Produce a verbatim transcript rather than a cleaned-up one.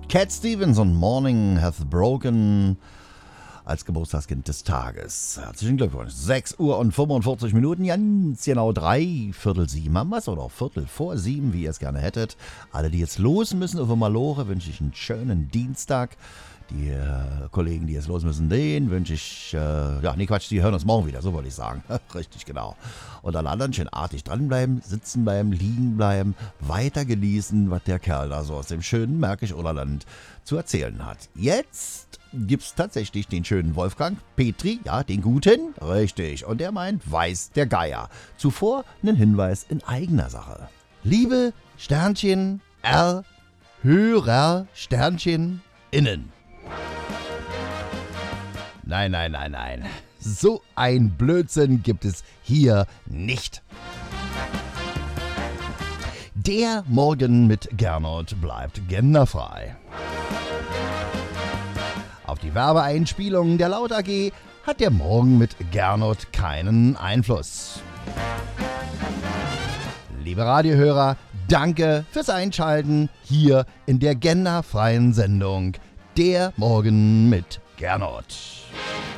Cat Stevens und Morning Hath Broken als Geburtstagskind des Tages. Herzlichen Glückwunsch. sechs Uhr und fünfundvierzig Minuten, ganz genau drei Viertel sieben haben wir's, oder Viertel vor sieben, wie ihr es gerne hättet. Alle, die jetzt los müssen auf Malore, wünsche ich einen schönen Dienstag. Die äh, Kollegen, die jetzt los müssen, denen wünsche ich, äh, ja, nee, Quatsch, die hören uns morgen wieder, so wollte ich sagen. Richtig, genau. Und alle anderen schön artig dranbleiben, sitzen bleiben, liegen bleiben, weiter genießen, was der Kerl da so aus dem schönen Märkisch-Oderland zu erzählen hat. Jetzt gibt's tatsächlich den schönen Wolfgang Petri, ja, den guten, richtig. Und der meint, weiß der Geier. Zuvor einen Hinweis in eigener Sache. Liebe Sternchen R, Hörer Sternchen innen. Nein, nein, nein, nein. So ein Blödsinn gibt es hier nicht. Der Morgen mit Gernot bleibt genderfrei. Auf die Werbeeinspielungen der Laut A G hat der Morgen mit Gernot keinen Einfluss. Liebe Radiohörer, danke fürs Einschalten hier in der genderfreien Sendung Der Morgen mit Gernot.